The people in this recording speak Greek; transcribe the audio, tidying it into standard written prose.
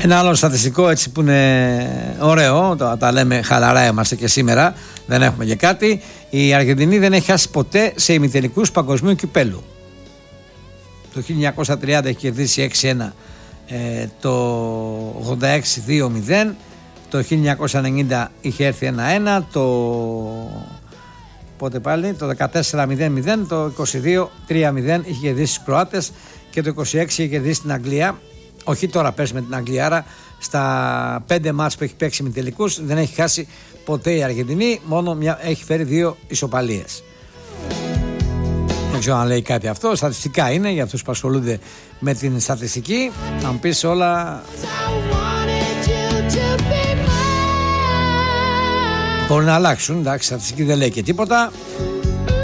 Ένα άλλο στατιστικό έτσι που είναι ωραίο, τα λέμε χαλαρά είμαστε και σήμερα, δεν έχουμε και κάτι. Η Αργεντινή δεν έχει χάσει ποτέ σε ημιτελικούς παγκοσμίου κυπέλου. Το 1930 έχει κερδίσει 6-1, το 86 2-0, το 1990 είχε έρθει 1-1, πότε πάλι, το 14 0-0, το 22 3-0 είχε κερδίσει τους Κροάτες και το 26 είχε κερδίσει την Αγγλία. Όχι τώρα πες με την Αγγλία, άρα στα 5 μάτς που έχει παίξει με τελικούς δεν έχει χάσει ποτέ η Αργεντινή, μόνο έχει φέρει 2 ισοπαλίες. Δεν ξέρω αν λέει κάτι αυτό, στατιστικά είναι για αυτούς που ασχολούνται με την στατιστική. Να μου πεις όλα μπορεί να αλλάξουν, εντάξει, στατιστική δεν λέει και τίποτα.